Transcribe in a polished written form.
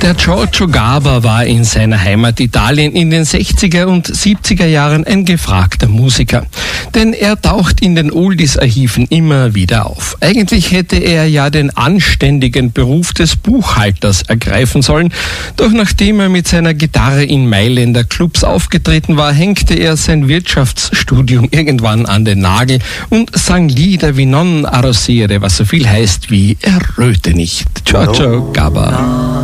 Der Giorgio Gaber war in seiner Heimat Italien in den 60er und 70er Jahren ein gefragter Musiker. Denn er taucht in den Oldies-Archiven immer wieder auf. Eigentlich hätte er ja den anständigen Beruf des Buchhalters ergreifen sollen. Doch nachdem er mit seiner Gitarre in Mailänder Clubs aufgetreten war, hängte er sein Wirtschaftsstudium irgendwann an den Nagel und sang Lieder wie Non arrossire, was so viel heißt wie Erröte nicht. Giorgio Gaber.